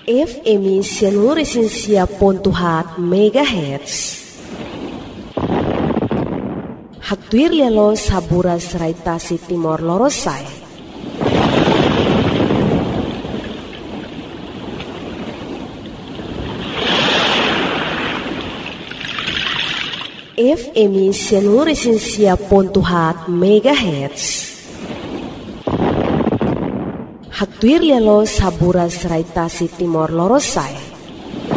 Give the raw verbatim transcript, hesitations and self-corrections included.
F M Sianuresinsia Pontuhat Megahertz. Hatuir lelo saburas raitasi Timor Lorosai. F M Sianuresinsia Pontuhat Megahertz. Hatuir lelo saburas raitasi Timor Lorosai.